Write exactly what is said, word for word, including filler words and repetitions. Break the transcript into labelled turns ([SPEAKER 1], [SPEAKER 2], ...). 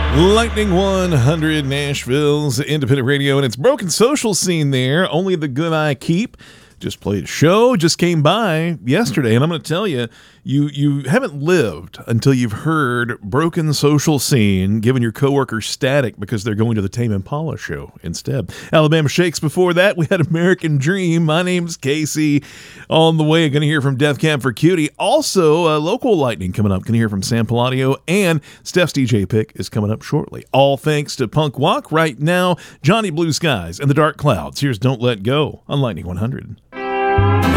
[SPEAKER 1] Lightning one hundred, Nashville's independent radio, and its broken social scene there. Only the Good I Keep. Just played a show, just came by yesterday, and I'm going to tell you, you you haven't lived until you've heard Broken Social Scene giving your coworkers static because they're going to the Tame Impala show instead. Alabama Shakes before that. We had American Dream. My name's Casey. On the way, going to hear from Death Cab for Cutie. Also, uh, local lightning coming up. Going to hear from Sam Palladio, and Steph's D J pick is coming up shortly. All thanks to Punk Walk. Right now, Johnny Blue Skies and the Dark Clouds. Here's Don't Let Go on Lightning one hundred.